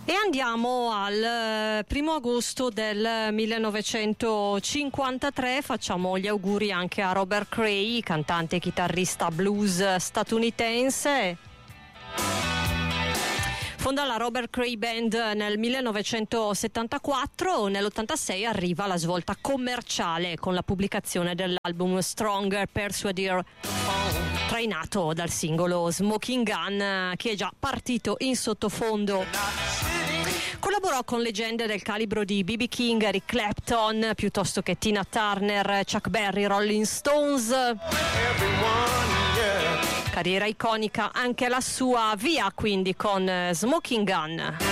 E andiamo al 1° agosto del 1953, facciamo gli auguri anche a Robert Cray, cantante e chitarrista blues statunitense. Fonda la Robert Cray Band nel 1974, nell'86 arriva la svolta commerciale con la pubblicazione dell'album Stronger Persuader, trainato dal singolo Smoking Gun, che è già partito in sottofondo. Collaborò con leggende del calibro di B.B. King, Eric Clapton, piuttosto che Tina Turner, Chuck Berry, Rolling Stones. Carriera iconica anche la sua, via quindi con Smoking Gun.